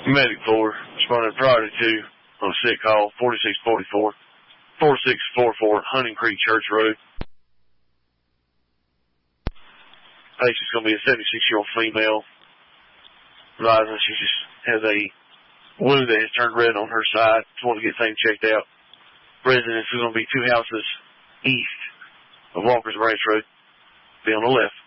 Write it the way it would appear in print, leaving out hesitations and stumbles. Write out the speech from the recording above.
Medic 4, responding priority 2 on a sick call, 4644 Hunting Creek Church Road. Patient's going to be a 76-year-old female. Advising she just has a wound that has turned red on her side. Just want to get things checked out. Residence is going to be 2 houses east of Walker's Ranch Road. Be on the left.